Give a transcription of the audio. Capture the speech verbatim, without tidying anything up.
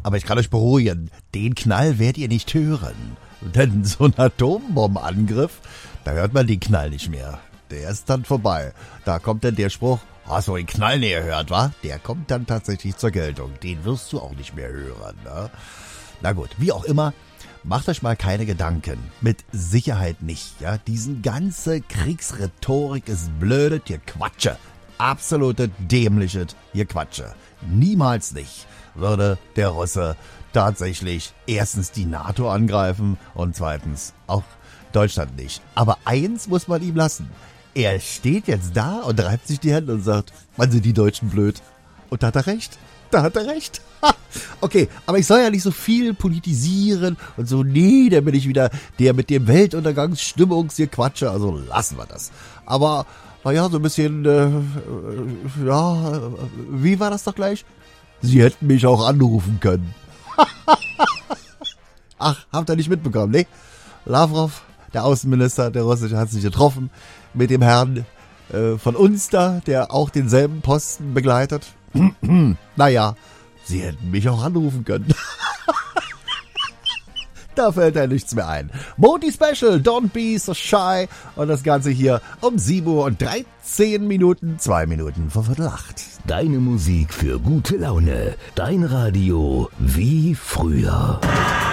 Aber ich kann euch beruhigen, den Knall werdet ihr nicht hören. Denn so ein Atombombenangriff, da hört man den Knall nicht mehr. Der ist dann vorbei. Da kommt dann der Spruch, hast du den Knall näher gehört, wa? Der kommt dann tatsächlich zur Geltung. Den wirst du auch nicht mehr hören, ne? Na gut, wie auch immer, macht euch mal keine Gedanken. Mit Sicherheit nicht, ja? Diesen ganze Kriegsrhetorik ist blödes Gequatsche. Absolute dämliches Gequatsche. Niemals nicht würde der Russe tatsächlich erstens die NATO angreifen und zweitens auch Deutschland nicht. Aber eins muss man ihm lassen. Er steht jetzt da und reibt sich die Hände und sagt, wann sind die Deutschen blöd? Und da hat er recht. Da hat er recht. Okay, aber ich soll ja nicht so viel politisieren und so, nee, da bin ich wieder der mit dem Weltuntergangsstimmungsgequatsche, also lassen wir das. Aber, naja, so ein bisschen, äh, ja, wie war das doch gleich? Sie hätten mich auch anrufen können. Ach, habt ihr nicht mitbekommen, ne? Lavrov, der Außenminister der Russische, hat sich getroffen mit dem Herrn äh, von uns da, der auch denselben Posten begleitet. Naja, sie hätten mich auch anrufen können. Da fällt ja nichts mehr ein. Modi Special, Don't Be So Shy. Und das Ganze hier um sieben Uhr und dreizehn Minuten, zwei Minuten vor Viertel acht. Deine Musik für gute Laune. Dein Radio wie früher.